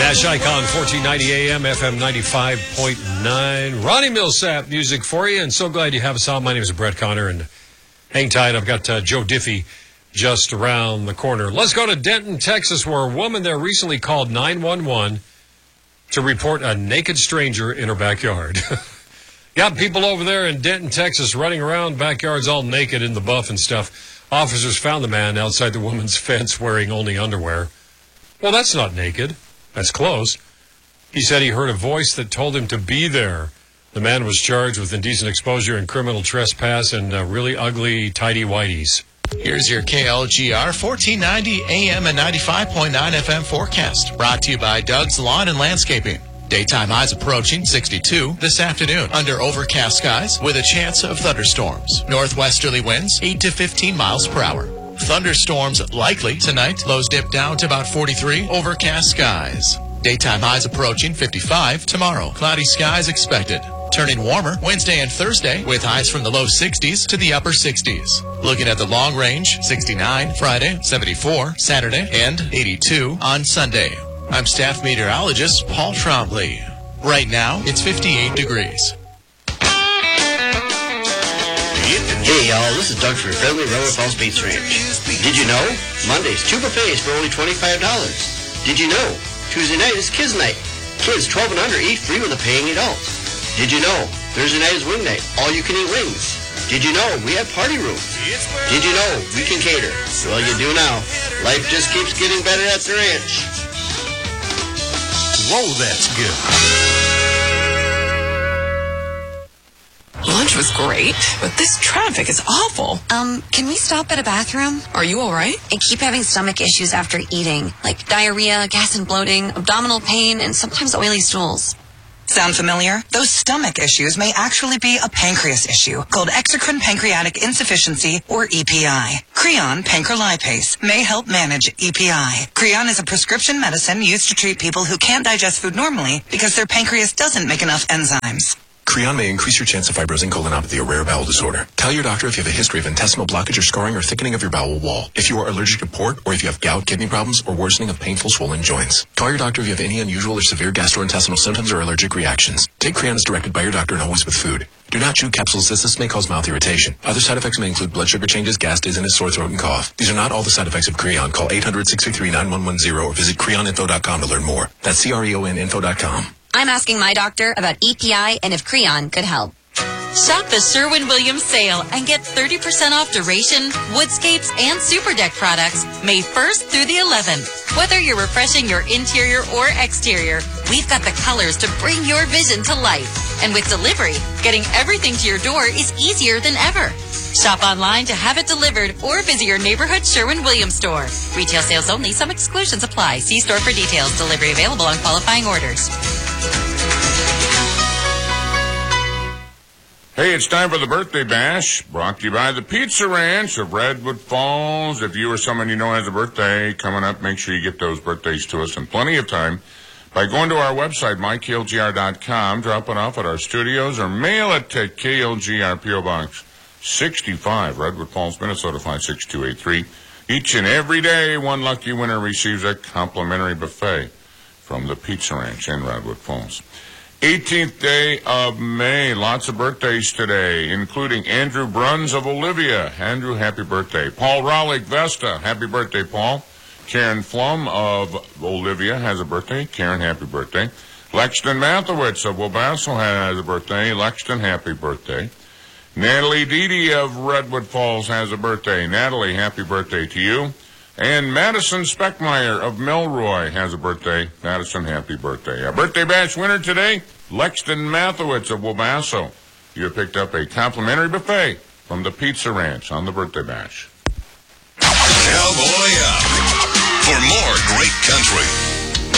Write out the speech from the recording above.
Nash Icon, 1490 AM, FM 95.9. Ronnie Millsap music for you, and so glad you have us on. My name is Brett Connor, and hang tight. I've got Joe Diffie just around the corner. Let's go to Denton, Texas, where a woman there recently called 911 to report a naked stranger in her backyard. Got people over there in Denton, Texas, running around backyards all naked in the buff and stuff. Officers found the man outside the woman's fence wearing only underwear. Well, that's not naked. That's close. He said he heard a voice that told him to be there. The man was charged with indecent exposure and criminal trespass and really ugly tighty-whities. Here's your KLGR 1490 AM and 95.9 FM forecast. Brought to you by Doug's Lawn and Landscaping. Daytime highs approaching 62 this afternoon under overcast skies with a chance of thunderstorms. Northwesterly winds 8 to 15 miles per hour. Thunderstorms likely tonight. Lows dip down to about 43. Overcast skies. Daytime highs approaching 55 tomorrow. Cloudy skies expected. Turning warmer Wednesday and Thursday with highs from the low 60s to the upper 60s. Looking at the long range, 69 Friday, 74 Saturday, and 82 on Sunday. I'm staff meteorologist Paul Trombley. Right now, it's 58 degrees. Hey y'all, this is Doug from Friendly Redwood Falls Pizza Ranch. Did you know? Monday's two buffets for only $25. Did you know? Tuesday night is Kids Night. Kids 12 and under eat free with a paying adult. Did you know? Thursday night is Wing Night. All you can eat wings. Did you know? We have party rooms. Did you know? We can cater. Well, you do now. Life just keeps getting better at the ranch. Whoa, that's good. Lunch was great, but this traffic is awful. Can we stop at a bathroom? Are you all right? I keep having stomach issues after eating, like diarrhea, gas and bloating, abdominal pain, and sometimes oily stools. Sound familiar? Those stomach issues may actually be a pancreas issue called exocrine pancreatic insufficiency, or EPI. Creon pancrelipase may help manage EPI. Creon is a prescription medicine used to treat people who can't digest food normally because their pancreas doesn't make enough enzymes. Creon may increase your chance of fibrosing colonopathy, a rare bowel disorder. Tell your doctor if you have a history of intestinal blockage or scarring or thickening of your bowel wall. If you are allergic to port, or if you have gout, kidney problems, or worsening of painful swollen joints. Call your doctor if you have any unusual or severe gastrointestinal symptoms or allergic reactions. Take Creon as directed by your doctor and always with food. Do not chew capsules as this may cause mouth irritation. Other side effects may include blood sugar changes, gas, dizziness, sore throat, and cough. These are not all the side effects of Creon. Call 800-633-9110 or visit creoninfo.com to learn more. That's creoninfo.com. I'm asking my doctor about EPI and if Creon could help. Shop the Sherwin-Williams sale and get 30% off Duration, Woodscapes, and Super Deck products May 1st through the 11th. Whether you're refreshing your interior or exterior, we've got the colors to bring your vision to life. And with delivery, getting everything to your door is easier than ever. Shop online to have it delivered or visit your neighborhood Sherwin-Williams store. Retail sales only. Some exclusions apply. See store for details. Delivery available on qualifying orders. Hey, it's time for the Birthday Bash, brought to you by the Pizza Ranch of Redwood Falls. If you or someone you know has a birthday coming up, make sure you get those birthdays to us in plenty of time by going to our website, myklgr.com, drop it off at our studios, or mail it to KLGR P.O. Box 65, Redwood Falls, Minnesota 56283. Each and every day, one lucky winner receives a complimentary buffet from the Pizza Ranch in Redwood Falls. 18th day of May. Lots of birthdays today, including Andrew Bruns of Olivia. Andrew, happy birthday. Paul Rowlick, Vesta. Happy birthday, Paul. Karen Flum of Olivia has a birthday. Karen, happy birthday. Lexton Mathowitz of Wabasso has a birthday. Lexton, happy birthday. Natalie Deedy of Redwood Falls has a birthday. Natalie, happy birthday to you. And Madison Speckmeyer of Milroy has a birthday. Madison, happy birthday. Our Birthday Bash winner today, Lexton Mathowitz of Wabasso. You picked up a complimentary buffet from the Pizza Ranch on the Birthday Bash. Cowboy up for more great country.